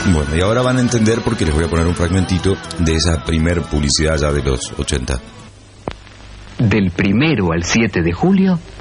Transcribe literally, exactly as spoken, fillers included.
Bueno, y ahora van a entender porque les voy a poner un fragmentito de esa primer publicidad ya de los ochenta. Del primero al siete de julio,